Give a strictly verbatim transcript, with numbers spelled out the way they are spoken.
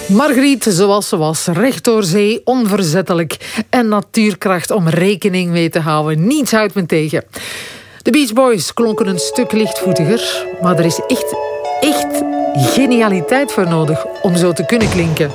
Margriet, zoals ze was, recht door zee, onverzettelijk en natuurkracht om rekening mee te houden. Niets houdt me tegen. De Beach Boys klonken een stuk lichtvoetiger, maar er is echt, echt genialiteit voor nodig om zo te kunnen klinken.